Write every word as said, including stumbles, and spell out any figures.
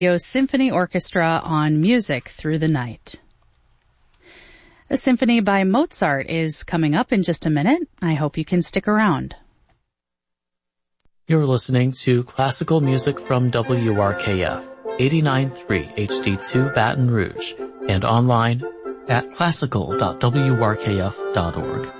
Symphony Orchestra on Music Through the Night. A symphony by Mozart is coming up in just a minute. I hope you can stick around. You're listening to classical music from W R K F, eighty-nine point three H D two Baton Rouge, and online at classical dot w r k f dot org.